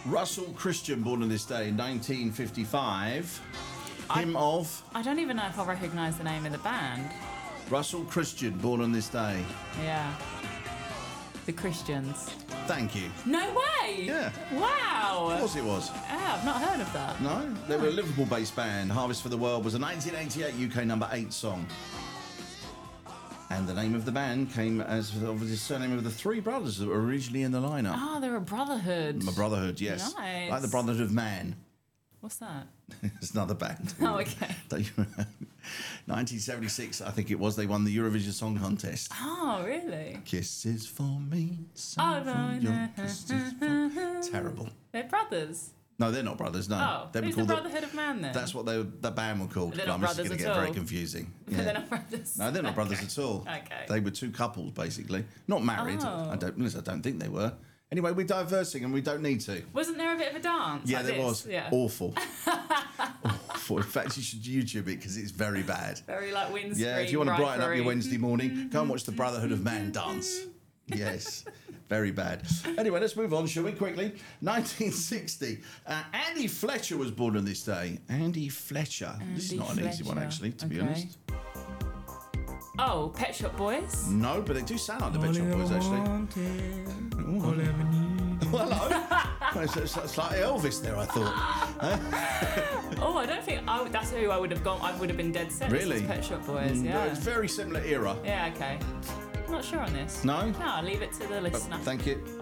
Russell Christian, born on this day in 1955. I don't even know if I recognise the name of the band. Russell Christian, born on this day. Yeah. The Christians. Thank you. No way! Yeah. Wow! Of course it was. Yeah, I've not heard of that. No, they were a Liverpool-based band. Harvest for the World was a 1988 UK number 8 song. And the name of the band came as of the surname of the three brothers that were originally in the lineup. Oh, they're a brotherhood. A brotherhood, yes. Nice. Like the Brotherhood of Man. What's that? It's another band. Oh, okay. 1976, I think it was, they won the Eurovision Song Contest. Oh, really? Kisses for me, some for your kisses for... Terrible. They're brothers. No, they're not brothers, no. Oh, They'd be who's the called Brotherhood of Man then? That's what the band were called. They're not This is brothers going to at get very all. confusing. But they're not brothers. No, they're not brothers at all. Okay. They were two couples, basically. Not married. Oh. I don't think they were. Anyway, we're diversing and we don't need to. Wasn't there a bit of a dance? Yeah, like there this? was. Yeah. Awful. Awful. In fact, you should YouTube it because it's very bad. Very like windscreen. Yeah, if you want to brighten up your riflery. Wednesday morning, go and watch the Brotherhood of Man dance. Yes, very bad. Anyway, let's move on, shall we, quickly? 1960. Andy Fletcher was born on this day. Andy Fletcher. This is not an easy one, actually, to be honest. Oh, Pet Shop Boys? No, but they do sound like the Pet Shop Boys, actually. Hello. It's like Elvis there, I thought. Oh, I don't think that's who I would have gone. I would have been dead set. Really? This is Pet Shop Boys, yeah. It's very similar era. Yeah, okay. I'm not sure on this. No? No, I'll leave it to the listener. Thank you.